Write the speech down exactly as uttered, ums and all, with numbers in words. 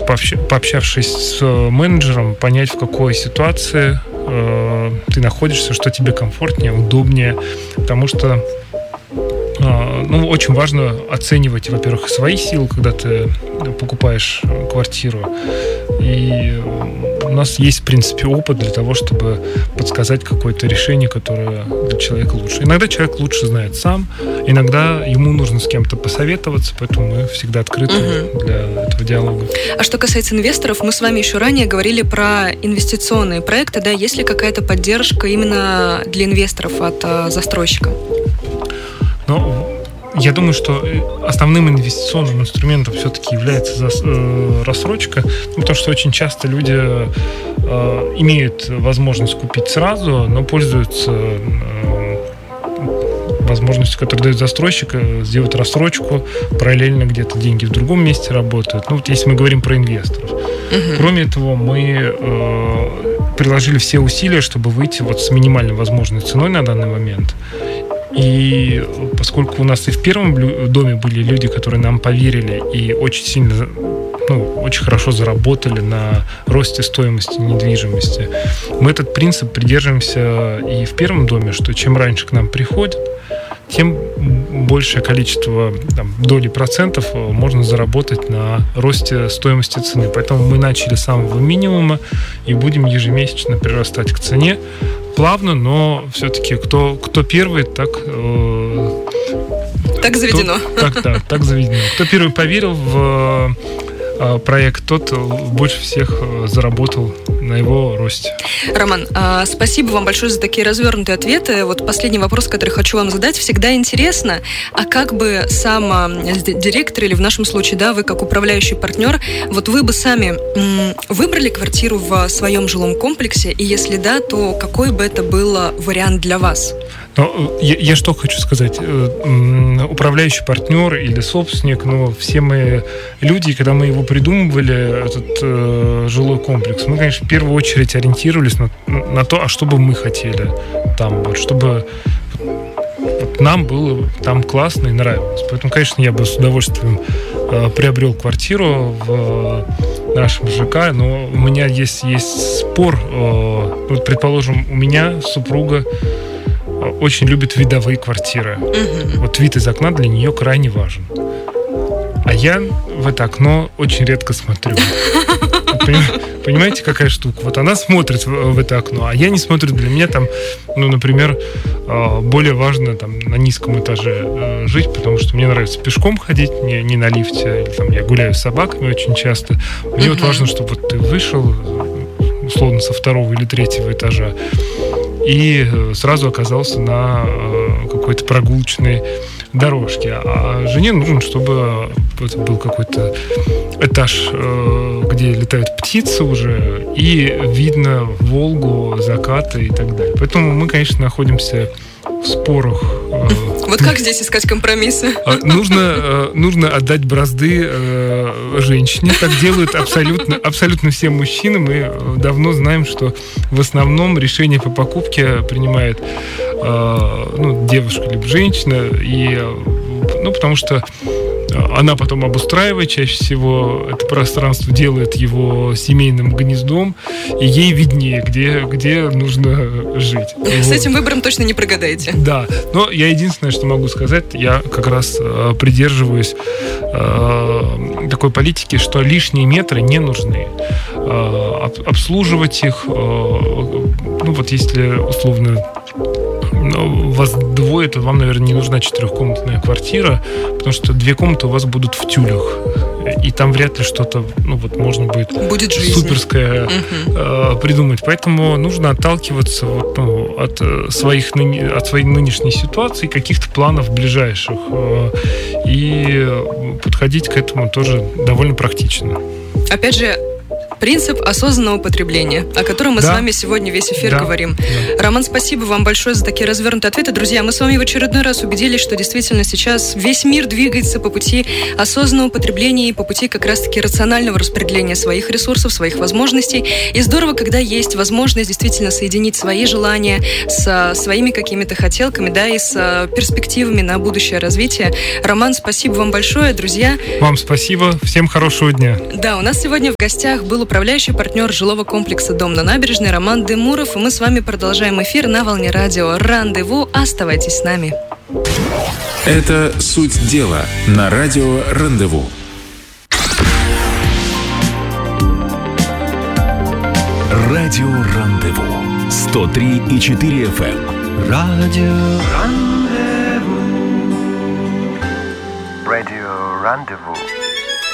пообщавшись с менеджером, понять, в какой ситуации э, ты находишься, что тебе комфортнее, удобнее, потому что э, ну, очень важно оценивать, во-первых, свои силы, когда ты покупаешь квартиру, и у нас есть, в принципе, опыт для того, чтобы подсказать какое-то решение, которое для человека лучше. Иногда человек лучше знает сам, иногда ему нужно с кем-то посоветоваться, поэтому мы всегда открыты угу. для этого диалога. А что касается инвесторов, мы с вами еще ранее говорили про инвестиционные проекты, да, есть ли какая-то поддержка именно для инвесторов от а, застройщика? Ну, я думаю, что основным инвестиционным инструментом все-таки является зас, э, рассрочка, потому что очень часто люди э, имеют возможность купить сразу, но пользуются э, возможностью, которую дает застройщик, сделать рассрочку, параллельно где-то деньги в другом месте работают. Ну, вот если мы говорим про инвесторов. Uh-huh. Кроме этого, мы э, приложили все усилия, чтобы выйти вот с минимальной возможной ценой на данный момент. И поскольку у нас и в первом доме были люди, которые нам поверили и очень сильно, ну, очень хорошо заработали на росте стоимости недвижимости, мы этот принцип придерживаемся и в первом доме, что чем раньше к нам приходят, тем большее количество там, доли процентов можно заработать на росте стоимости цены. Поэтому мы начали с самого минимума и будем ежемесячно прирастать к цене. Плавно, но все-таки кто, кто первый, так... Э, так заведено. Тот, так, да, так заведено. Кто первый поверил в э, проект, тот больше всех заработал на его росте. Роман, а, спасибо вам большое за такие развернутые ответы. Вот последний вопрос, который хочу вам задать. Всегда интересно, а как бы сам а, директор, или в нашем случае, да, вы как управляющий партнер, вот вы бы сами м, выбрали квартиру в своем жилом комплексе, и если да, то какой бы это был вариант для вас? Но я, я что хочу сказать. Управляющий партнер или собственник, ну, все мы люди, когда мы его придумывали, этот э, жилой комплекс, мы, конечно, в первую очередь ориентировались на, на то, а что бы мы хотели там, вот, чтобы вот, нам было там классно и нравилось. Поэтому, конечно, я бы с удовольствием э, приобрел квартиру в э, нашем ЖК, но у меня есть, есть спор. Э, вот, предположим, у меня супруга очень любит видовые квартиры. Uh-huh. Вот вид из окна для нее крайне важен. А я в это окно очень редко смотрю. Понимаете, какая штука? Вот она смотрит в это окно, а я не смотрю. Для меня там, ну, например, более важно там на низком этаже жить, потому что мне нравится пешком ходить, не, не на лифте. Или, там, я гуляю с собаками очень часто. Мне uh-huh. вот важно, чтобы вот ты вышел, условно, со второго или третьего этажа, и сразу оказался на какой-то прогулочной дорожке. А жене нужно, чтобы это был какой-то этаж, где летают птицы уже, и видно Волгу, закаты и так далее. Поэтому мы, конечно, находимся в спорах. Вот как здесь искать компромиссы? Нужно, нужно отдать бразды женщине. Так делают абсолютно, абсолютно все мужчины. Мы давно знаем, что в основном решение по покупке принимает ну, девушка либо женщина. И, ну, потому что она потом обустраивает, чаще всего это пространство делает его семейным гнездом, и ей виднее, где, где нужно жить. С вот. Этим выбором точно не прогадаете. Да, но я единственное, что могу сказать, я как раз э, придерживаюсь э, такой политики, что лишние метры не нужны. Э, об, обслуживать их, э, ну вот если условно вас двое, то вам, наверное, не нужна четырехкомнатная квартира, потому что две комнаты у вас будут в тюлях. И там вряд ли что-то, ну вот, можно будет, будет суперское угу. э, придумать. Поэтому нужно отталкиваться вот, ну, от, своих, от своей нынешней ситуации, каких-то планов ближайших. Э, и подходить к этому тоже довольно практично. Опять же, Принцип осознанного потребления, о котором мы да. с вами сегодня весь эфир да. говорим. Да. Роман, спасибо вам большое за такие развернутые ответы. Друзья, мы с вами в очередной раз убедились, что действительно сейчас весь мир двигается по пути осознанного потребления и по пути как раз-таки рационального распределения своих ресурсов, своих возможностей. И здорово, когда есть возможность действительно соединить свои желания с своими какими-то хотелками, да, и с перспективами на будущее развитие. Роман, спасибо вам большое, друзья. Вам спасибо, всем хорошего дня. Да, у нас сегодня в гостях был управляющий партнер жилого комплекса «Дом на набережной» Роман Демуров, и мы с вами продолжаем эфир на волне радио «Рандеву». Оставайтесь с нами. Это «Суть дела» на радио «Рандеву». Радио «Рандеву» сто три и четыре эф эм. Радио «Рандеву». Радио «Рандеву».